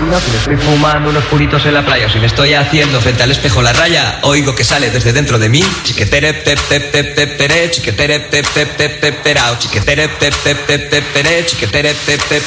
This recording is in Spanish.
onda, si me estoy fumando unos puritos en la playa o si me estoy haciendo frente al espejo la raya, oigo que sale desde dentro de mí. Chiquetere, tep, tep, tep, tep, pere, chiquetere, tep, tep, tep, tep, perao, chiquetere, tep, tep, tep, tep, pere, chiquetere, tep, tep,